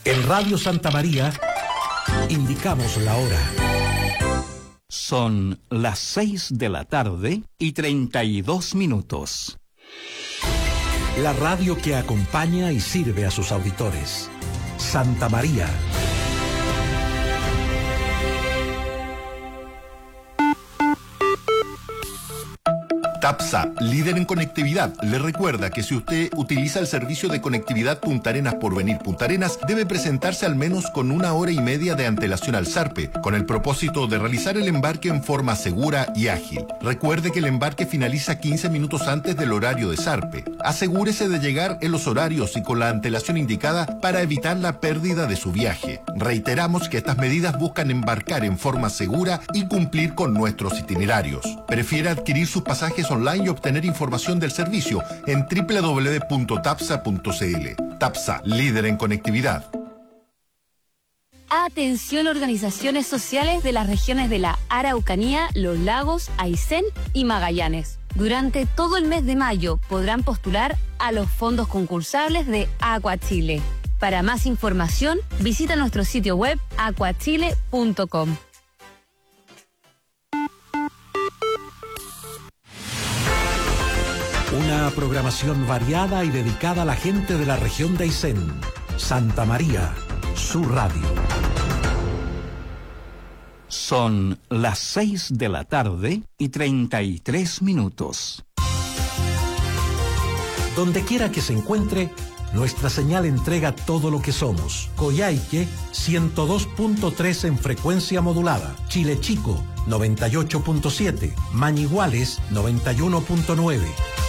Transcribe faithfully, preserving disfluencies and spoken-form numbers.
En Radio Santa María indicamos la hora. Son las seis de la tarde y treinta y dos minutos. La radio que acompaña y sirve a sus auditores. Santa María. TAPSA, líder en conectividad, le recuerda que si usted utiliza el servicio de conectividad Punta Arenas Porvenir Punta Arenas, debe presentarse al menos con una hora y media de antelación al ZARPE, con el propósito de realizar el embarque en forma segura y ágil. Recuerde que el embarque finaliza quince minutos antes del horario de ZARPE. Asegúrese de llegar en los horarios y con la antelación indicada para evitar la pérdida de su viaje. Reiteramos que estas medidas buscan embarcar en forma segura y cumplir con nuestros itinerarios. Prefiere adquirir sus pasajes online y obtener información del servicio en doble u doble u doble u punto tapsa punto c l. TAPSA, líder en conectividad. Atención, organizaciones sociales de las regiones de la Araucanía, Los Lagos, Aysén y Magallanes. Durante todo el mes de mayo podrán postular a los fondos concursables de Aqua Chile. Para más información, visita nuestro sitio web aquachile punto com. Una programación variada y dedicada a la gente de la región de Aysén. Santa María, su radio. Son las seis de la tarde y treinta y tres minutos. Donde quiera que se encuentre, nuestra señal entrega todo lo que somos. Coyhaique, ciento dos punto tres en frecuencia modulada. Chile Chico, noventa y ocho punto siete. Mañiguales, noventa y uno punto nueve.